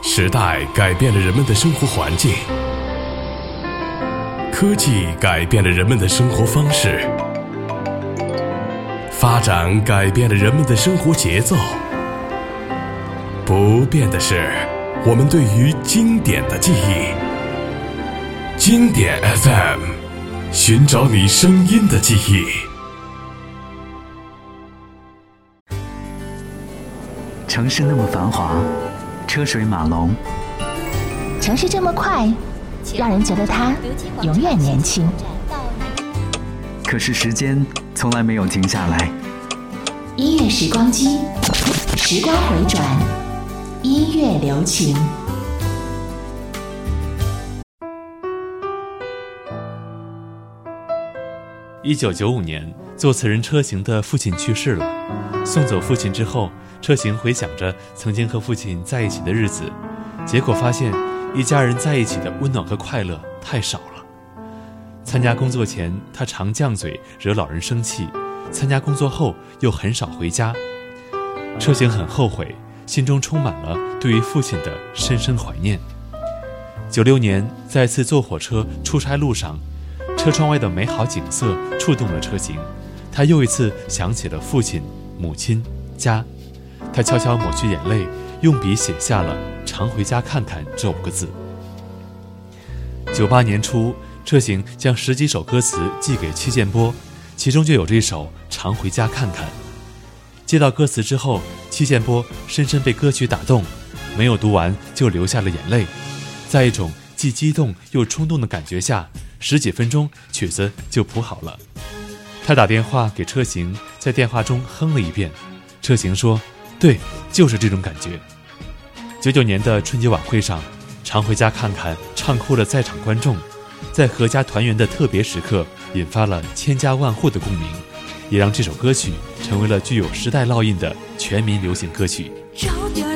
时代改变了人们的生活环境，科技改变了人们的生活方式，发展改变了人们的生活节奏。不变的是我们对于经典的记忆。经典 FM， 寻找你声音的记忆。 城市那么繁华，车水马龙； 城市这么快，让人觉得它永远年轻。 可是时间从来没有停下来。 音乐时光机，时光回转，音乐留情。 1995年，作词人车行的父亲去世了。送走父亲之后，车行回想着曾经和父亲在一起的日子，结果发现一家人在一起的温暖和快乐太少了。参加工作前，他常犟嘴惹老人生气；参加工作后，又很少回家。车行很后悔，心中充满了对于父亲的深深怀念。96年，在一次坐火车出差路上，车窗外的美好景色触动了车行，他又一次想起了父亲、母亲、家。他悄悄抹去眼泪，用笔写下了“常回家看看”这5个字。98年初，车行将10几首歌词寄给戚建波，其中就有这首“常回家看看”。接到歌词之后，戚建波深深被歌曲打动，没有读完就流下了眼泪。在一种既激动又冲动的感觉下，10几分钟曲子就谱好了。他打电话给车行，在电话中哼了一遍。车行说：“对，就是这种感觉。”99年的春节晚会上，常回家看看唱哭了在场观众，在阖家团圆的特别时刻，引发了千家万户的共鸣，也让这首歌曲成为了具有时代烙印的全民流行歌曲。